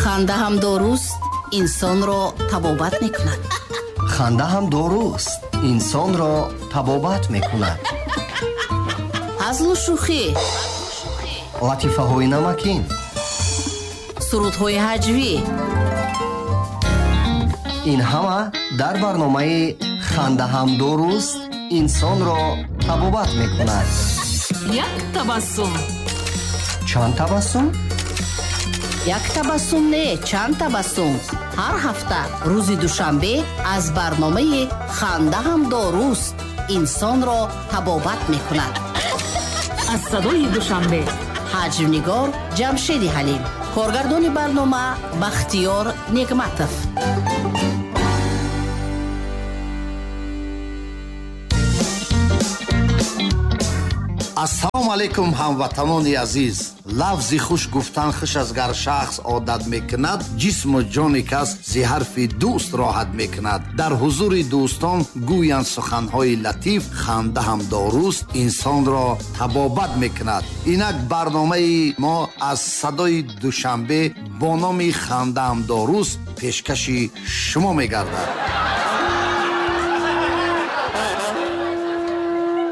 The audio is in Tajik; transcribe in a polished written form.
ханда ҳам доруст, инсонро табобат мекунад. ханда ҳам доруст, инсонро табобат мекунад. ҳазлу шӯхӣ, латифаҳои намакин, сурудҳои ҳаҷвӣ. ин ҳама дар барномаи ханда ҳам доруст, инсонро табобат мекунад. як табассум, чанд табассум? як табассум не, чанд табассум. ҳар ҳафта рӯзи душанбе аз барномаи ханда ҳам доруст, инсонро табобат мекунад. аз садои душанбе. ҳаҷвнигор ҷамшеди ҳалим, коргардони барнома Бахтиёр Негматов. ассалому алайкум ҳамватанони азиз. лафзи хуш гуфтан хуш аз гар шахс одат мекунад, ҷисму ҷони кас зи ҳарфи дӯст роҳат мекунад. дар ҳузури дӯстон гӯянд суханҳои латиф, ханда ҳам доруст, инсонро табобат мекунад. инак барномаи мо аз садои душанбе бо номи ханда ҳам доруст пешкаши шумо мегардад.